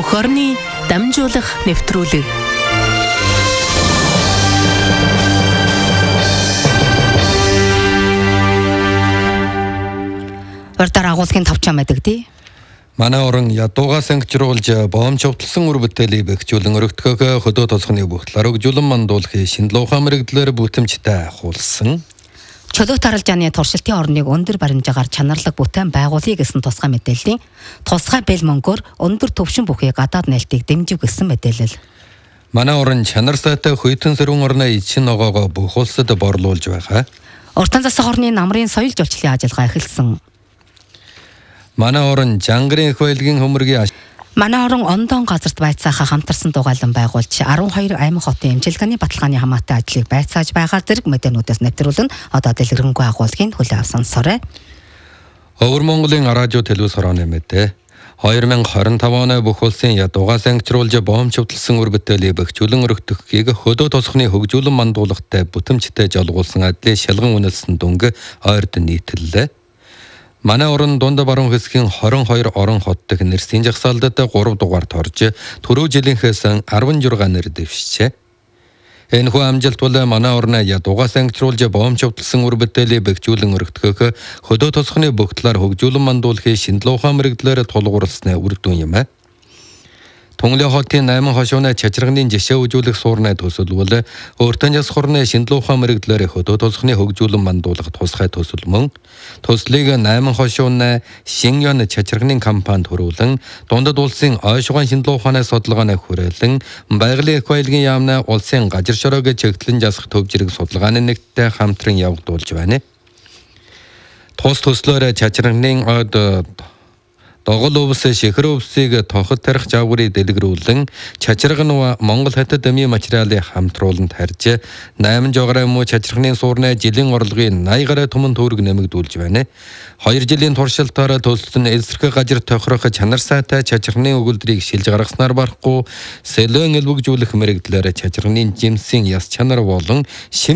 Бүх орны дамжуулах нэвтрүүлэг. Урдаар агуулгын тавчаа мэдэгдээ. Манай орон ядуугаас ангижруулж боомж хувталсан үр бүтээлийг бэхжүүлэн өргөдгөхөө хөдөө тосгоны бүхлээр өгжүүлэн мандуулахын шинэлуухан мэрэгдлэр бүтэмжтэй ахуулсан. Чөлөө таралжааны туршилтын орныг өндөр баримжаагаар чанарлаг бүтээн байгуулъя гэсэн тусгай мэдээллийн тусгай бэл мөнгөөр өндөр төвшин бүхий гадаад нээлтийг дэмжих гэсэн мэдээлэл. Манай орон чанар сайтай хүйтэн сэрүүн орны эчин ногоогоо бүх улсад борлуулж байгаа. Уртан засаг орны намрын соёл жуулчлалын ажиллагаа эхэлсэн. Манай орон жангарын их байлгийн хөмөргийн Манай орон ондон газарт байцаахаа хамтарсан дугаалan байгуулж 12 аймаг хотын эмчилгээний баталгааны хамаатай ажлыг байцааж байгаа зэрэг мэдээнүүдээс нэвтрүүлэн одоо дэлгэрэнгүй агуулгын хөлөө авсан сорой. Өвөр Монголын радио телевиз хорооны мэдээ 2025 оны бүх улсын ядуугаас ангижруулж боомж хувталсан үр бүтээлийг бэхжүүлэн өргөдгөхийг хөдөө тосгоны хөгжүүлэн мандуулахтай бүтэмжтэй жолгуулсан ажлын шалган үнэлсэн дүнг ойрд нийтлэлээ. Манай орон дунд баруун хэсгийн 22 орон хот дэх нэрсийн жагсаалдад 3 дугаарт орж түрүү жилийнхээс 16 нэр дэвшжээ. Энэхүү амжилт бол манай орны ядуугаас ангижруулж боомж хувталсан үр бүтээлийг бэхжүүлэн өргөдгөх хөдөө тосгоны бүх талаар хөгжүүлэн мандуулахын шинэлуухан мэрэгдлэр тулгуурласны үр дүн юм. Тунгалын хотын 8 хошууны чачирганы жишээ үзүүлэх суурны төсөл бол өөртөө яс хорны шинэлуухан мэрэгдлэр хөдөө тосгоны хөгжүүлэн мандуулах тусгай төсөл мөн төслийг 8 хошууны Шиньон чачирганы компанид хөрвүүлэн дундад улсын ойшгуун шинэлууханы судалгааны хүрээлэн байгалийн их байлгийн яамны улсын газар шороог чиглэлэн засах төв зэрэг судалгааны нэгттэй хамтран явагдуулж байна. Тус төслөөр чачирганы од Догол өвс шихэр өвсийг тоход тарих жавгурыг дэлгэрүүлэн чачирган Монгол хятад эми материалыг хамтруулан тарьж 8 жограм муу чачирганы суурны жилийн орлогын 80 гаруй түмэн төгрөг нэмэгдүүлж байна. 2 жилийн туршилтаараа төсөлд нь эсрэг газар тохирох чанар сайтай чачирганы өгүүлбэрийг шилж гаргаснаар барахгүй сэлэн элбэгжүүлэх мэрэгдлэр чачирганы жимсийн яс чанар болон